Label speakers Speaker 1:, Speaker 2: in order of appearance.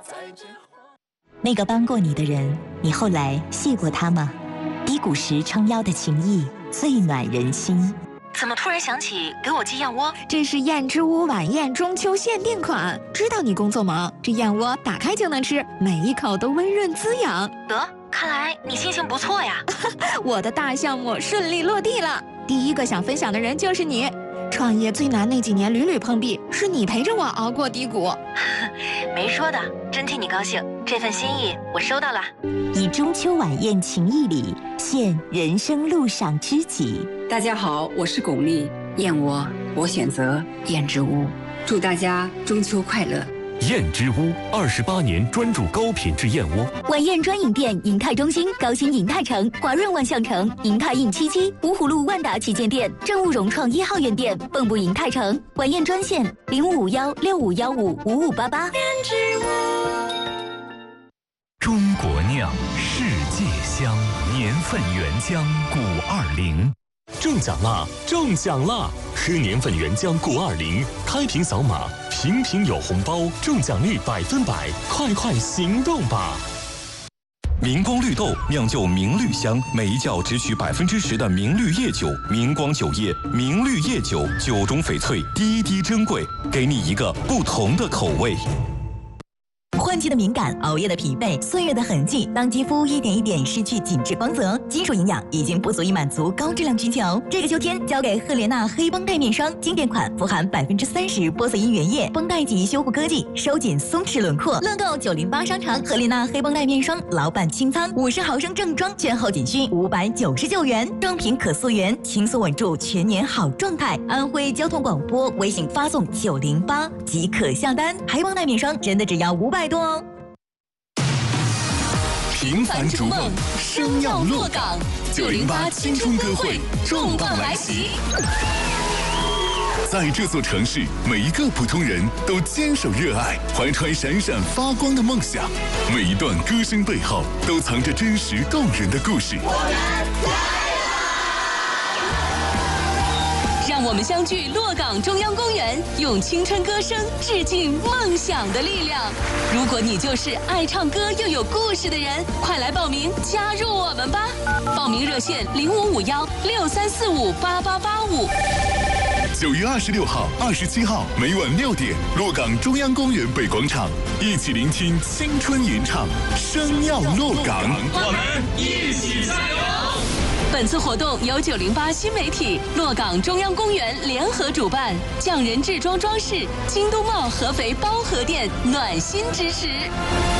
Speaker 1: 那个帮过你的人，你后来谢过他吗？低谷时撑腰的情谊，最暖人心。
Speaker 2: 怎么突然想起给我寄燕窝？
Speaker 3: 这是燕之屋晚宴中秋限定款，知道你工作忙，这燕窝打开就能吃，每一口都温润滋养。
Speaker 2: 得，看来你心情不错呀。
Speaker 3: 我的大项目顺利落地了，第一个想分享的人就是你。创业最难那几年屡屡碰壁，是你陪着我熬过低谷。
Speaker 2: 没说的，真替你高兴，这份心意我收到了。
Speaker 1: 以中秋晚宴情谊礼，献人生路上知己。
Speaker 4: 大家好，我是巩俐，燕窝我选择燕之屋，祝大家中秋快乐。
Speaker 5: 燕之屋28年专注高品质燕窝。
Speaker 6: 晚宴专营店：银泰中心、高新银泰城、华润万象城、银泰印77、芜湖路万达旗舰店、正务融创1号院店、蚌埠银泰城。晚宴专线0551655588。
Speaker 7: 中国酿，世界香，年份原浆920。
Speaker 5: 中奖啦！中奖啦！喝年份原浆920，开瓶扫码，瓶瓶有红包，中奖率100%，快行动吧！
Speaker 7: 明光绿豆酿就明绿香，每一窖只取10%的明绿叶酒，明光酒业明绿叶酒，酒中翡翠，滴滴珍贵，给你一个不同的口味。
Speaker 1: 换季的敏感，熬夜的疲惫，岁月的痕迹，当肌肤一点一点失去紧致光泽，基础营养已经不足以满足高质量需求。这个秋天，交给赫莲娜黑绷带面霜，经典款，富含30%玻色因原液，绷带级修护科技，收紧松弛轮廓。乐购908商场赫莲娜黑绷带面霜老板清仓，50毫升正装，券后仅需599元，装瓶可溯源，轻松稳住全年好状态。安徽交通广播微信发送908即可下单，黑绷带面霜真的只要500多哦。
Speaker 5: 平凡逐梦，生要落岗。908青春歌会重磅来袭。在这座城市，每一个普通人都坚守热爱，怀揣闪闪发光的梦想。每一段歌声背后，都藏着真实动人的故事。
Speaker 8: 让我们相聚洛岗中央公园，用青春歌声致敬梦想的力量。如果你就是爱唱歌又有故事的人，快来报名加入我们吧！报名热线055163458885。
Speaker 5: 9月26号、27号每晚6点，洛岗中央公园北广场，一起聆听青春吟唱，生要洛岗，
Speaker 9: 我们一起加油！
Speaker 8: 本次活动由908新媒体、洛岗中央公园联合主办，匠人制装装饰、京东茂合肥包河店暖心支持。